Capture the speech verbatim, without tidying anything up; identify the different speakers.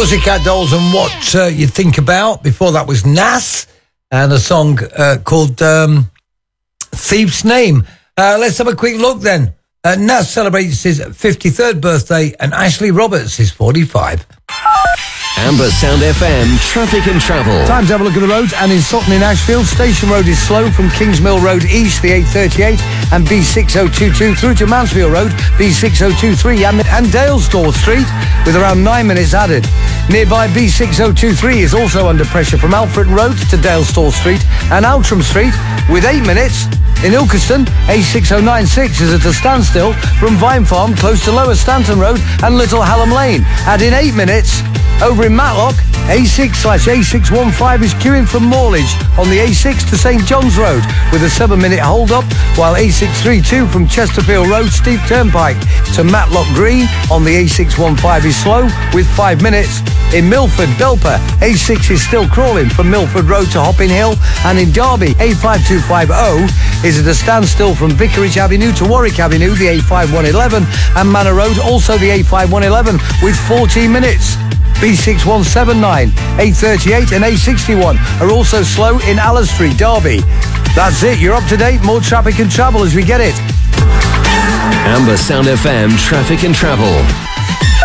Speaker 1: Pussycat Dolls and What uh, You Think About. Before that was Nas and a song uh, called um, Thief's Name. Uh, let's have a quick look then. Uh, Nas celebrates his fifty-third birthday and Ashley Roberts is forty-five.
Speaker 2: Amber Sound F M, traffic and travel.
Speaker 1: Time to have a look at the roads, and in Sutton in Ashfield, Station Road is slow from Kingsmill Road East, the eight thirty-eight, and B six oh two two through to Mansfield Road, B six oh two three, and, and Dalestore Street, with around nine minutes added. Nearby B six oh two three is also under pressure from Alfred Road to Dalestore Street and Outram Street, with eight minutes. In Ilkeston, A six oh nine six is at a standstill from Vine Farm close to Lower Stanton Road and Little Hallam Lane. And in eight minutes, over in Matlock, A six slash A six one five is queuing from Morledge on the A six to St John's Road with a seven-minute hold-up, while A six thirty-two from Chesterfield Road, Steep Turnpike to Matlock Green on the A six fifteen is slow with five minutes. In Milford, Belper, A six is still crawling from Milford Road to Hopping Hill, and in Derby, A five two five zero is at a standstill from Vicarage Avenue to Warwick Avenue, the A five one one, and Manor Road, also the A five one one, with fourteen minutes. B six one seven nine, A thirty-eight and A sixty-one are also slow in Aller Street, Derby. That's it, you're up to date. More traffic and travel as we get it.
Speaker 2: Amber Sound F M, traffic and travel.